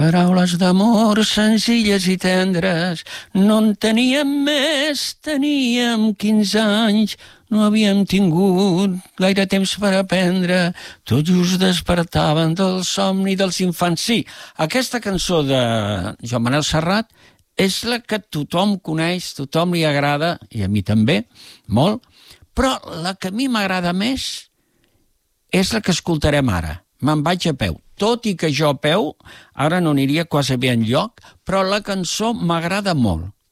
Paraules d'amor senzilles i tendres, no en teníem més, teníem 15 anys, no havíem tingut gaire temps per aprendre, tot just despertaven del somni dels infants. Sí, aquesta cançó de Joan Manel Serrat és la que tothom coneix, tothom li agrada, i a mi també, molt, però la que a mi m'agrada més és la que escoltarem ara. Me'n vaig a peu. Tot i que jo a peu, ara no aniria quasi bé enlloc, però la cançó m'agrada molt.